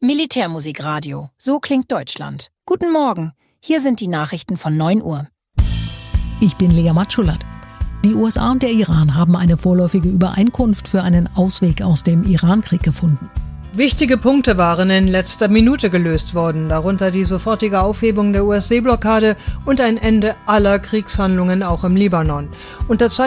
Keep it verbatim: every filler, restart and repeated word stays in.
Militärmusikradio. So klingt Deutschland. Guten Morgen. Hier sind die Nachrichten von neun Uhr. Ich bin Lea Matschulat. Die U S A und der Iran haben eine vorläufige Übereinkunft für einen Ausweg aus dem Iran-Krieg gefunden. Wichtige Punkte waren in letzter Minute gelöst worden, darunter die sofortige Aufhebung der U S-Seeblockade und ein Ende aller Kriegshandlungen auch im Libanon. Unterzeichnet